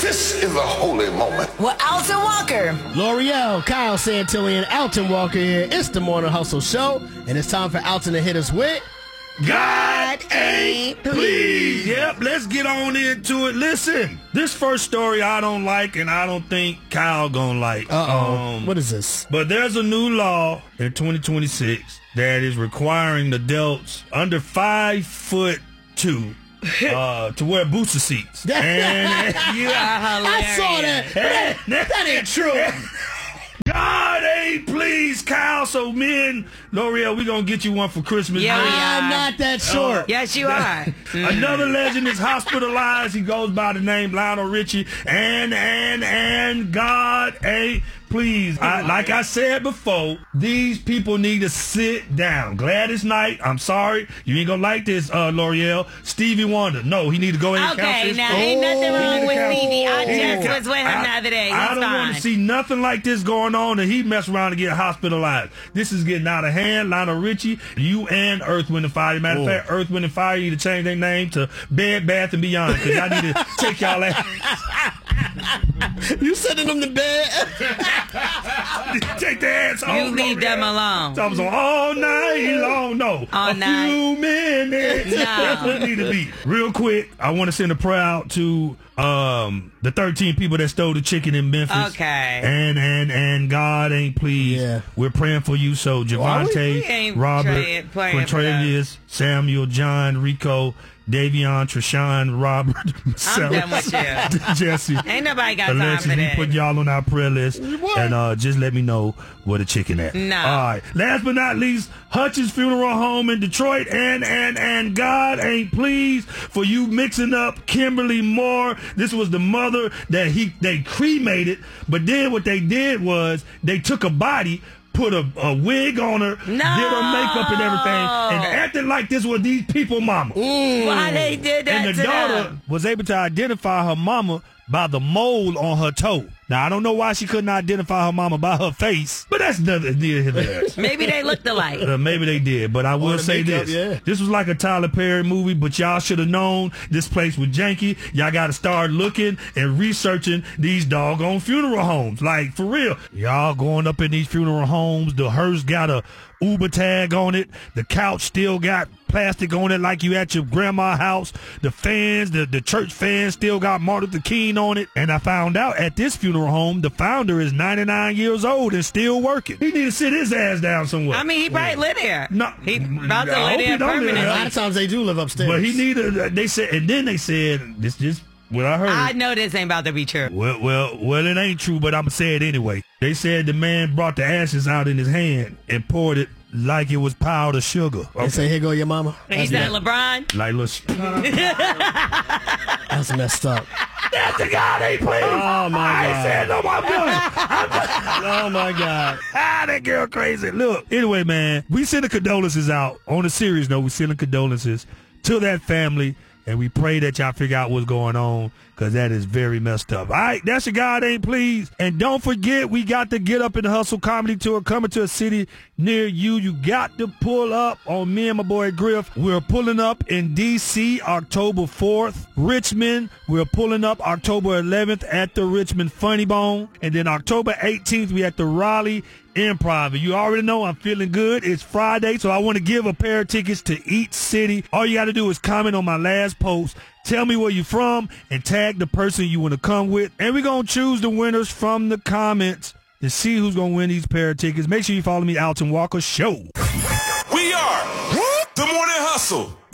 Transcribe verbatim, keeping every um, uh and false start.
This is a holy moment. With Alton Walker. L'Oreal, Kyle Santilli, and Alton Walker here. It's the Morning Hustle Show, and it's time for Alton to hit us with God Ain't Please. Yep, let's get on into it. Listen, this first story I don't like, and I don't think Kyle gonna like. Uh-oh. Um, what is this? But there's a new law in twenty twenty-six that is requiring adults under five foot two uh, to wear booster seats. and, You are hilarious. I saw that. That, that ain't true. God ain't pleased, Kyle. So me and L'Oreal, we gonna get you one for Christmas. Yeah, we I'm are. not that short. Uh, Yes, you are. Another legend is hospitalized. He goes by the name Lionel Richie. And, and, and God ain't pleased. I, like I said before, these people need to sit down. Gladys Knight, I'm sorry. You ain't gonna like this, uh, L'Oreal. Stevie Wonder, no, he need to go ahead and count Okay, this. now ain't nothing wrong with Stevie. I He need to just count- was with him I- the other day. He's I don't fine. want to see nothing like this going on, and he mess around and get hospitalized. This is getting out of hand. Lionel Richie, you and Earth, Wind and Fire. Matter of Ooh. fact, Earth, Wind and Fire need to change their name to Bed, Bath, and Beyond, because y'all need to take y'all ass. You sending them to bed? Take their ass home. You leave them alone. So I was on all night long. No. All a night. few minutes. No. That's what it need to be. Real quick, I want to send a prayer out to um the thirteen people that stole the chicken in Memphis. Okay. And and and God ain't pleased. Yeah. We're praying for you. So We Javante, ain't Robert, praying- praying for Quintravious, Samuel, John, Rico, Davion, Treshawn, Robert, I'm done with you. Jesse. Ain't nobody got time Alexis, for we that. put y'all on our prayer list, and uh, just let me know where the chicken at. No. All right. Last but not least, Hutchins Funeral Home in Detroit, and and and God ain't pleased for you mixing up Kimberly Moore. This was the mother that he they cremated, but then what they did was they took a body, put a, a wig on her, No. did her makeup and everything, and acted like this was these people mama. Why they did that And the to daughter them? was able to identify her mama by the mole on her toe. Now, I don't know why she couldn't identify her mama by her face, but that's nothing near here there. Maybe they looked alike. Uh, maybe they did, but I will the say makeup, this. yeah. This was like a Tyler Perry movie, but y'all should have known this place was janky. Y'all got to start looking and researching these doggone funeral homes. Like, for real. Y'all going up in these funeral homes, the hearse got a Uber tag on it. The couch still got plastic on it like you at your grandma's house. The fans, the, the church fans still got Martin Luther King on it. And I found out at this funeral home, the founder is ninety-nine years old and still working. He need to sit his ass down somewhere. I mean, he probably live there. No. He about to I live hope there he don't live there. A permanently. lot of times they do live upstairs. But he needed, they said, and then they said, this just what I heard. I know this ain't about to be true. Well, well, well, it ain't true, but I'm going to say it anyway. They said the man brought the ashes out in his hand and poured it like it was powdered sugar. They say, here go your mama. He's That's, not LeBron. Like, look, that's messed up. that's the guy they played. Oh, my I ain't God. saying no more. I'm done. Oh, my God. Ah, that girl crazy. Look, anyway, man, we sending condolences out. On a serious note, we sending condolences to that family, and we pray that y'all figure out what's going on, because that is very messed up. All right, that's your God ain't pleased. And don't forget, we got the Get Up and Hustle comedy tour coming to a city near you. You got to pull up on me and my boy Griff. We're pulling up in D C October fourth. Richmond, we're pulling up October eleventh at the Richmond Funny Bone. And then October eighteenth, we at the Raleigh Improv. And you already know I'm feeling good. It's Friday, so I want to give a pair of tickets to each city. All you got to do is comment on my last post. Tell me where you're from and tag the person you want to come with. And we're going to choose the winners from the comments to see who's going to win these pair of tickets. Make sure you follow me, Alton Walker Show. We are the Morning Hustle.